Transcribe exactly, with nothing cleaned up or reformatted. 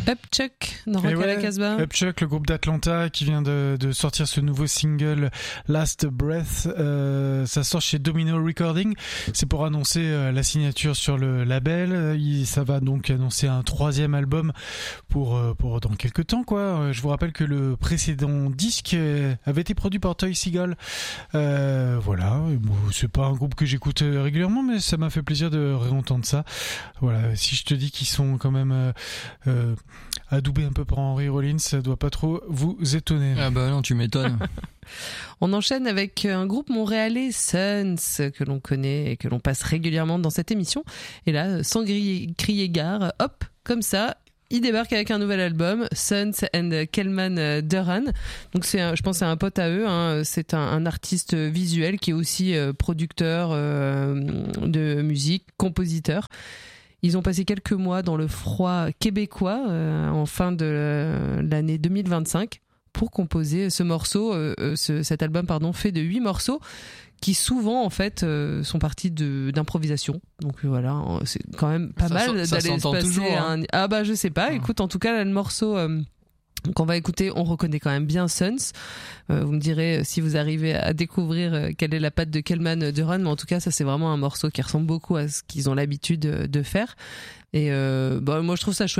Upchuck dans Rock Et à ouais, la Casbah. Upchuck, le groupe d'Atlanta qui vient de, de sortir ce nouveau single Last Breath. Euh, ça sort chez Domino Recording. C'est pour annoncer euh, la signature sur le label. Il, ça va donc annoncer un troisième album pour, euh, pour dans quelques temps, quoi. Je vous rappelle que le précédent disque avait été produit par Toy Seagull. Euh, voilà. Bon, c'est pas un groupe que j'écoute régulièrement, mais ça m'a fait plaisir de réentendre ça. Voilà. Si je te dis qu'ils sont quand même euh, euh, adoubé un peu par Henry Rollins, ça doit pas trop vous étonner. Ah bah non, tu m'étonnes. On enchaîne avec un groupe montréalais, Sons, que l'on connaît et que l'on passe régulièrement dans cette émission. Et là, sans crier, crier gare, hop, comme ça, il débarque avec un nouvel album, Sons and Kelman Duran. Donc c'est, un, je pense, c'est un pote à eux. Hein. C'est un, un artiste visuel qui est aussi euh, producteur euh, de musique, compositeur. Ils ont passé quelques mois dans le froid québécois euh, en fin de euh, l'année deux mille vingt-cinq pour composer ce morceau, euh, ce, cet album pardon, fait de huit morceaux qui souvent en fait euh, sont partis de, d'improvisation. Donc euh, voilà, c'est quand même pas ça mal ça d'aller se passer toujours, hein. un... Ah bah je sais pas, écoute, en tout cas là, le morceau... Euh, qu'on va écouter, on reconnaît quand même bien Sons. Euh, vous me direz si vous arrivez à découvrir euh, quelle est la patte de Kelman Duran, mais en tout cas ça c'est vraiment un morceau qui ressemble beaucoup à ce qu'ils ont l'habitude de faire. Et euh, bah, moi je trouve ça chouette.